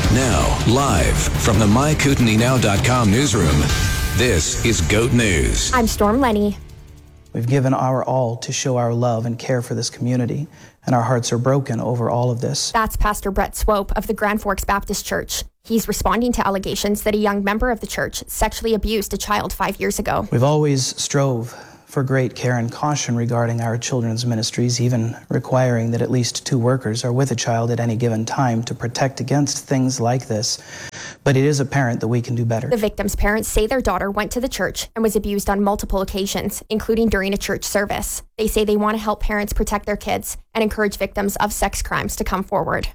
Now, live from the MyKootenaeNow.com newsroom, this is GOAT News. I'm Storm Lenny. We've given our all to show our love and care for this community, and our hearts are broken over all of this. That's Pastor Brett Swope of the Grand Forks Baptist Church. He's responding to allegations that a young member of the church sexually abused a child 5 years ago. We've always strove for great care and caution regarding our children's ministries, even requiring that at least 2 workers are with a child at any given time to protect against things like this. But it is apparent that we can do better. The victim's parents say their daughter went to the church and was abused on multiple occasions, including during a church service. They say they want to help parents protect their kids and encourage victims of sex crimes to come forward.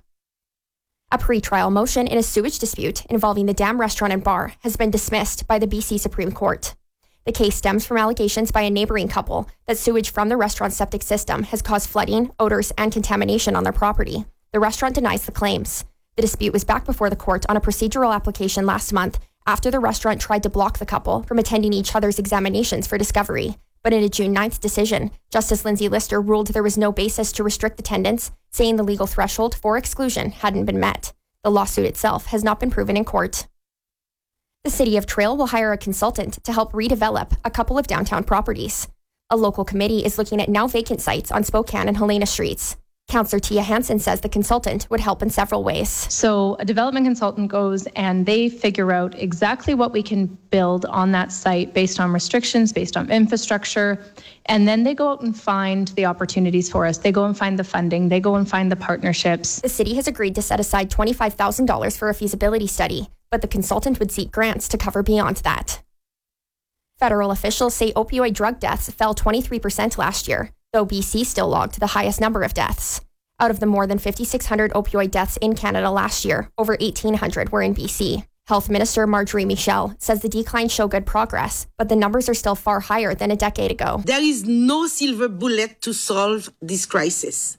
A pretrial motion in a sewage dispute involving the Dam Restaurant and Bar has been dismissed by the BC Supreme Court. The case stems from allegations by a neighboring couple that sewage from the restaurant's septic system has caused flooding, odors, and contamination on their property. The restaurant denies the claims. The dispute was back before the court on a procedural application last month after the restaurant tried to block the couple from attending each other's examinations for discovery. But in a June 9th decision, Justice Lindsay Lister ruled there was no basis to restrict attendance, saying the legal threshold for exclusion hadn't been met. The lawsuit itself has not been proven in court. The City of Trail will hire a consultant to help redevelop a couple of downtown properties. A local committee is looking at now vacant sites on Spokane and Helena Streets. Councillor Tia Hansen says the consultant would help in several ways. So a development consultant goes and they figure out exactly what we can build on that site based on restrictions, based on infrastructure, and then they go out and find the opportunities for us. They go and find the funding, they go and find the partnerships. The city has agreed to set aside $25,000 for a feasibility study, but the consultant would seek grants to cover beyond that. Federal officials say opioid drug deaths fell 23% last year, though BC still logged the highest number of deaths. Out of the more than 5,600 opioid deaths in Canada last year, over 1,800 were in BC. Health Minister Marjorie Michel says the declines show good progress, but the numbers are still far higher than a decade ago. There is no silver bullet to solve this crisis.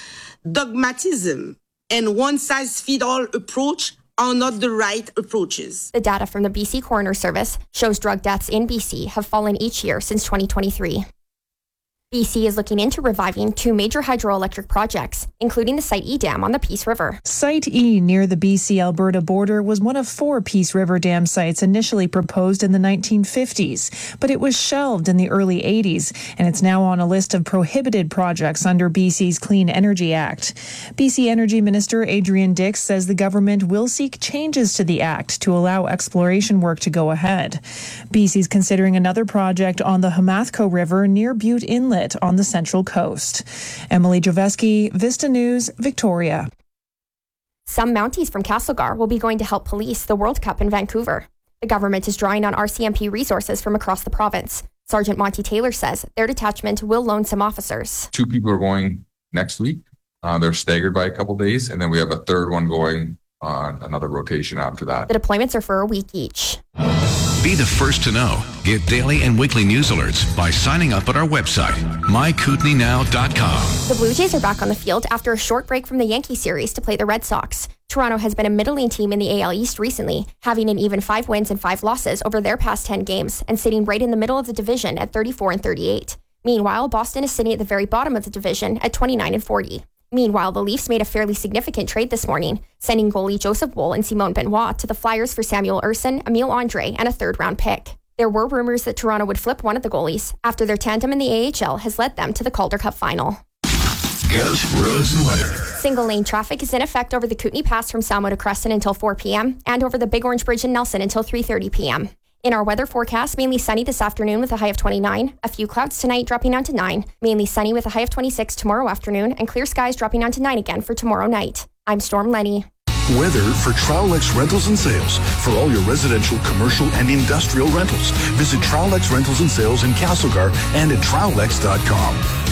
Dogmatism and one-size-fits-all approach are not the right approaches. The data from the BC Coroner Service shows drug deaths in BC have fallen each year since 2023. BC is looking into reviving 2 major hydroelectric projects, including the Site E Dam on the Peace River. Site E near the BC-Alberta border was one of 4 Peace River Dam sites initially proposed in the 1950s, but it was shelved in the early 80s, and it's now on a list of prohibited projects under BC's Clean Energy Act. BC Energy Minister Adrian Dix says the government will seek changes to the act to allow exploration work to go ahead. BC's considering another project on the Hamathco River near Butte Inlet on the Central Coast. Emily Joveski, Vista News, Victoria. Some Mounties from Castlegar will be going to help police the World Cup in Vancouver. The government is drawing on RCMP resources from across the province. Sergeant Monty Taylor says their detachment will loan some officers. 2 people are going next week. They're staggered by a couple days, and then we have a third one going on another rotation after that. The deployments are for a week each. Be the first to know. Get daily and weekly news alerts by signing up at our website, MyKootenaeNow.com. The Blue Jays are back on the field after a short break from the Yankee series to play the Red Sox. Toronto has been a middling team in the AL East recently, having an even 5 wins and 5 losses over their past 10 games and sitting right in the middle of the division at 34-38. Meanwhile, Boston is sitting at the very bottom of the division at 29-40. Meanwhile, the Leafs made a fairly significant trade this morning, sending goalie Joseph Woll and Simone Benoit to the Flyers for Samuel Urson, Emile Andre, and a 3rd-round pick. There were rumors that Toronto would flip one of the goalies after their tandem in the AHL has led them to the Calder Cup final. GOAT roads and weather. Single-lane traffic is in effect over the Kootenay Pass from Salmo to Crescent until 4 p.m. and over the Big Orange Bridge in Nelson until 3:30 p.m. In our weather forecast, mainly sunny this afternoon with a high of 29. A few clouds tonight dropping down to 9. Mainly sunny with a high of 26 tomorrow afternoon. And clear skies dropping down to 9 again for tomorrow night. I'm Storm Lenny. Weather for Trowlex Rentals and Sales. For all your residential, commercial, and industrial rentals. Visit Trowlex Rentals and Sales in Castlegar and at Trowlex.com.